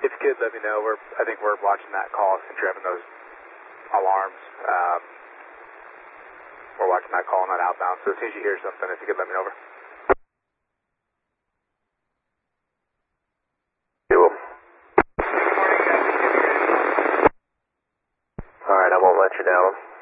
If you could, let me know. I think we're watching that call since you're having those alarms. We're watching that call, not outbound. So as soon as you hear something, if you could let me know, over. You will. Alright, I won't let you down.